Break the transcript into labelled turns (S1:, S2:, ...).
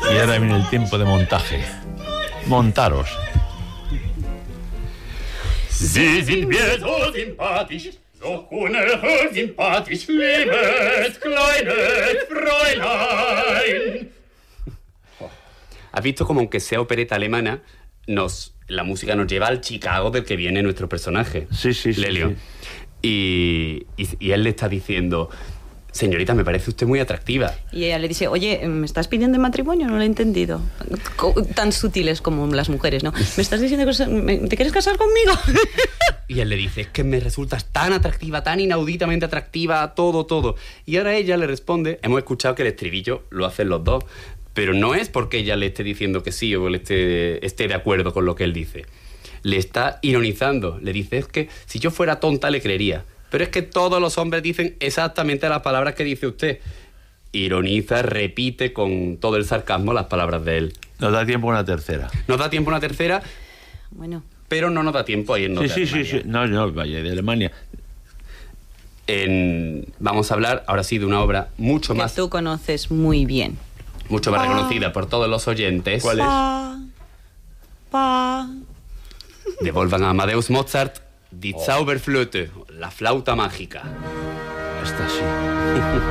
S1: Y ahora viene el tiempo de montaje. Montaros.
S2: Sie sind mir so sympathisch, so sympathisch, liebes kleines Fräulein. ¿Has visto como aunque sea opereta alemana, la música nos lleva al Chicago del que viene nuestro personaje?
S1: Sí,
S2: Lelio.
S1: Sí.
S2: Y él le está diciendo: señorita, me parece usted muy atractiva.
S3: Y ella le dice: oye, ¿me estás pidiendo matrimonio? No lo he entendido. Tan sutiles como las mujeres, ¿no? ¿Me estás diciendo que te quieres casar conmigo?
S2: Y él le dice: es que me resultas tan atractiva, tan inauditamente atractiva, todo. Y ahora ella le responde: hemos escuchado que el estribillo lo hacen los dos, pero no es porque ella le esté diciendo que sí o le esté de acuerdo con lo que él dice. Le está ironizando. Le dice: es que si yo fuera tonta le creería, pero es que todos los hombres dicen exactamente las palabras que dice usted. Ironiza, repite con todo el sarcasmo las palabras de él.
S1: Nos da tiempo a una tercera.
S2: Nos da tiempo a una tercera,
S3: Bueno.
S2: pero no nos da tiempo a irnos de Alemania.
S1: Sí. No, vaya, de Alemania.
S2: Vamos a hablar ahora sí de una obra mucho
S3: Que
S2: más...
S3: tú conoces muy bien.
S2: Mucho más reconocida por todos los oyentes.
S1: ¿Cuál es?
S2: De Wolfgang Amadeus Mozart, Die Zauberflöte, la flauta mágica.
S1: Esta sí.